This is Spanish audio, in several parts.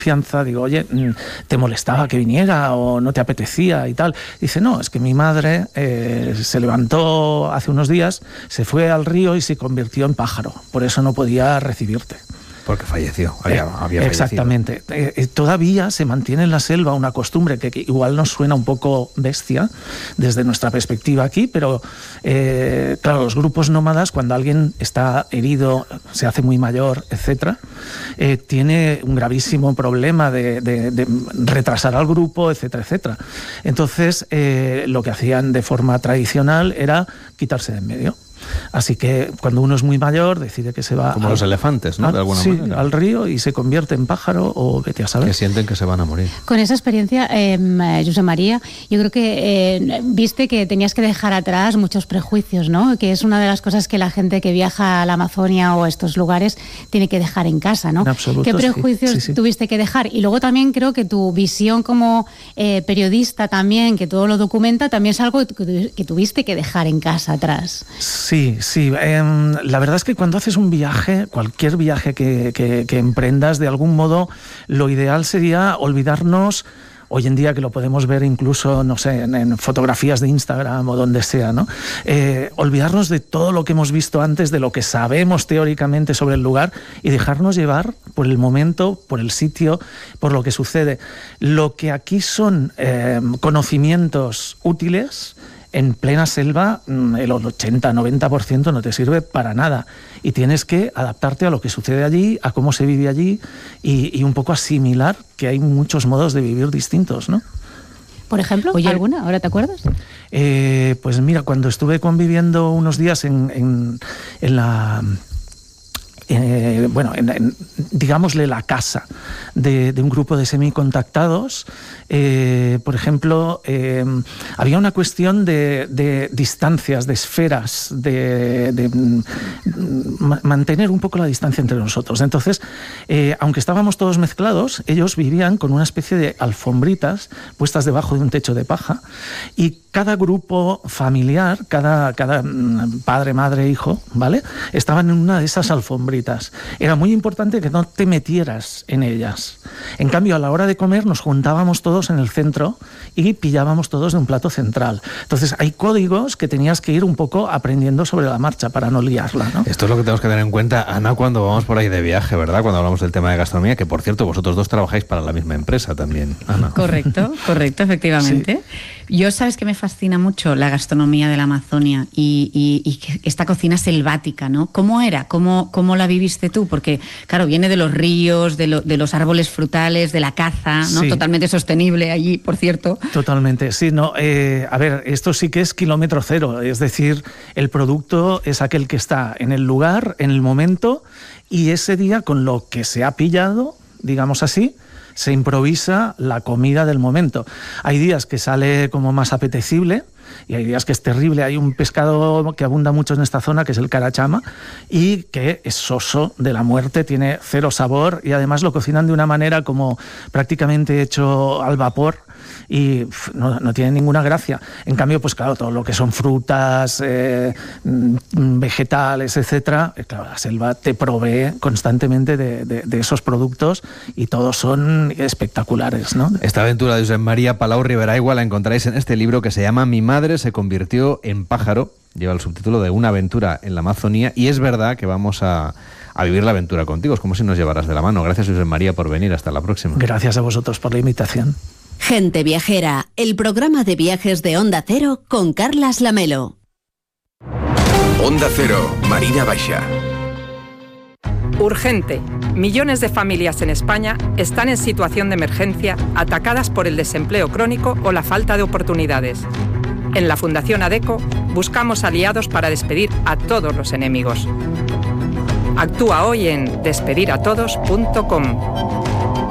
confianza, digo, oye, ¿te molestaba que viniera o no te apetecía y tal? Dice, no, es que mi madre se levantó hace unos días, se fue al río y se convirtió en pájaro, por eso no podía recibirte. Porque falleció, había fallecido. Exactamente. Todavía se mantiene en la selva una costumbre que igual nos suena un poco bestia desde nuestra perspectiva aquí, pero claro, los grupos nómadas, cuando alguien está herido, se hace muy mayor, etcétera, tiene un gravísimo problema de retrasar al grupo, etcétera, etcétera. Entonces, lo que hacían de forma tradicional era quitarse de en medio. Así que cuando uno es muy mayor decide que se va... Como los elefantes, ¿no? De alguna manera. Al río y se convierte en pájaro o vete a saber. Que sienten que se van a morir. Con esa experiencia, Josep María, yo creo que viste que tenías que dejar atrás muchos prejuicios, ¿no? Que es una de las cosas que la gente que viaja a la Amazonia o a estos lugares tiene que dejar en casa, ¿no? En absoluto, ¿Qué prejuicios tuviste que dejar? Y luego también creo que tu visión como periodista también, que todo lo documenta, también es algo que tuviste que dejar en casa atrás. Sí. La verdad es que cuando haces un viaje, cualquier viaje que emprendas, de algún modo, lo ideal sería olvidarnos. Hoy en día que lo podemos ver incluso, no sé, en fotografías de Instagram o donde sea, ¿no? Olvidarnos de todo lo que hemos visto antes, de lo que sabemos teóricamente sobre el lugar y dejarnos llevar por el momento, por el sitio, por lo que sucede. Lo que aquí son conocimientos útiles, en plena selva el 80-90% no te sirve para nada y tienes que adaptarte a lo que sucede allí, a cómo se vive allí y un poco asimilar que hay muchos modos de vivir distintos, ¿no? Por ejemplo, ¿alguna? ¿Ahora te acuerdas? Pues mira, cuando estuve conviviendo unos días en la... digámosle la casa de un grupo de semicontactados, por ejemplo, había una cuestión de distancias, de esferas, de mantener un poco la distancia entre nosotros. Entonces, aunque estábamos todos mezclados, ellos vivían con una especie de alfombritas puestas debajo de un techo de paja y cada grupo familiar, cada padre, madre, hijo, ¿vale?, estaban en una de esas alfombritas. Era muy importante que no te metieras en ellas. En cambio, a la hora de comer nos juntábamos todos en el centro y pillábamos todos de un plato central. Entonces, hay códigos que tenías que ir un poco aprendiendo sobre la marcha para no liarla, ¿no? Esto es lo que tenemos que tener en cuenta, Ana, cuando vamos por ahí de viaje, ¿verdad? Cuando hablamos del tema de gastronomía, que por cierto, vosotros dos trabajáis para la misma empresa también, Ana. Correcto, efectivamente. Sí. Yo, sabes que me fascina mucho la gastronomía de la Amazonia y esta cocina selvática, ¿no? ¿Cómo era? ¿Cómo la viviste tú? Porque, claro, viene de los ríos, de los árboles frutales, de la caza, ¿no? Sí. Totalmente sostenible allí, por cierto. Totalmente, sí, no. A ver, esto sí que es kilómetro cero, es decir, el producto es aquel que está en el lugar, en el momento, y ese día con lo que se ha pillado, digamos así, se improvisa la comida del momento. Hay días que sale como más apetecible y hay días que es terrible. Hay un pescado que abunda mucho en esta zona, que es el carachama, y que es soso de la muerte, tiene cero sabor y además lo cocinan de una manera como prácticamente hecho al vapor y no tiene ninguna gracia. En cambio, pues claro, todo lo que son frutas, vegetales, etcétera, claro, la selva te provee constantemente de esos productos y todos son espectaculares, ¿no? Esta aventura de Josep María Palau Riberaigua la encontráis en este libro que se llama Mi madre se convirtió en pájaro. Lleva el subtítulo de Una aventura en la Amazonía y es verdad que vamos a vivir la aventura contigo. Es como si nos llevaras de la mano. Gracias, Josep María, por venir. Hasta la próxima. Gracias a vosotros por la invitación. Gente Viajera, el programa de viajes de Onda Cero con Carlas Lamelo. Onda Cero, Marina Baixa. Urgente. Millones de familias en España están en situación de emergencia, atacadas por el desempleo crónico o la falta de oportunidades. En la Fundación ADECO buscamos aliados para despedir a todos los enemigos. Actúa hoy en despediratodos.com.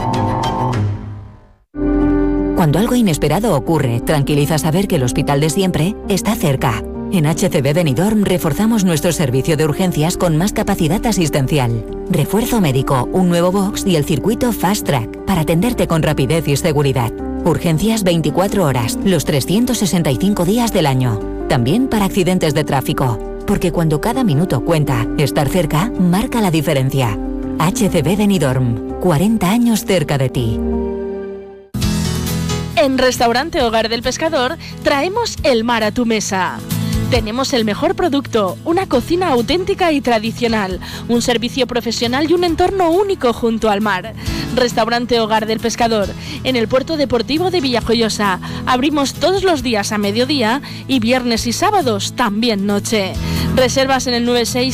Cuando algo inesperado ocurre, tranquiliza saber que el hospital de siempre está cerca. En HCB Benidorm reforzamos nuestro servicio de urgencias con más capacidad asistencial. Refuerzo médico, un nuevo box y el circuito Fast Track para atenderte con rapidez y seguridad. Urgencias 24 horas, los 365 días del año. También para accidentes de tráfico. Porque cuando cada minuto cuenta, estar cerca marca la diferencia. HCB Benidorm. 40 años cerca de ti. En Restaurante Hogar del Pescador traemos el mar a tu mesa. Tenemos el mejor producto, una cocina auténtica y tradicional, un servicio profesional y un entorno único junto al mar. Restaurante Hogar del Pescador, en el Puerto Deportivo de Villajoyosa. Abrimos todos los días a mediodía y viernes y sábados también noche. Reservas en el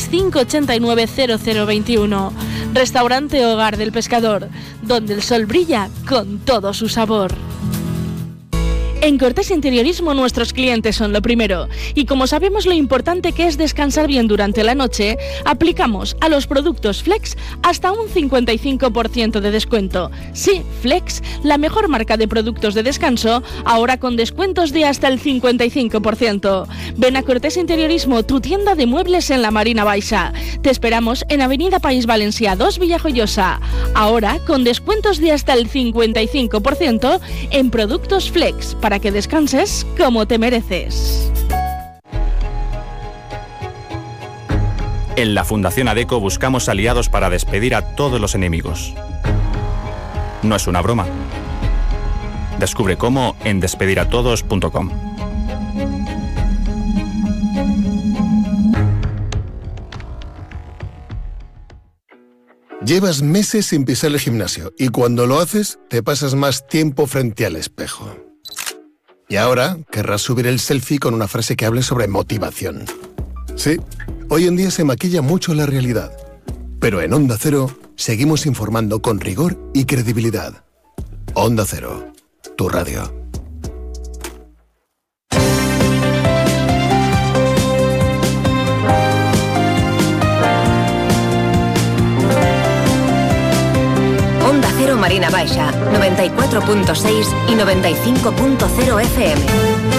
965890021. Restaurante Hogar del Pescador, donde el sol brilla con todo su sabor. En Cortés Interiorismo nuestros clientes son lo primero y como sabemos lo importante que es descansar bien durante la noche, aplicamos a los productos Flex hasta un 55% de descuento. Sí, Flex, la mejor marca de productos de descanso, ahora con descuentos de hasta el 55%. Ven a Cortés Interiorismo, tu tienda de muebles en la Marina Baixa. Te esperamos en Avenida País Valencia 2 Villajoyosa. Ahora con descuentos de hasta el 55% en productos Flex, para que descanses como te mereces. En la Fundación ADECO buscamos aliados para despedir a todos los enemigos. No es una broma. Descubre cómo en despediratodos.com. Llevas meses sin pisar el gimnasio y cuando lo haces te pasas más tiempo frente al espejo. Y ahora querrás subir el selfie con una frase que hable sobre motivación. Sí, hoy en día se maquilla mucho la realidad. Pero en Onda Cero seguimos informando con rigor y credibilidad. Onda Cero, tu radio. Onda Cero Marina Baixa, 94.6 y 95.0 FM.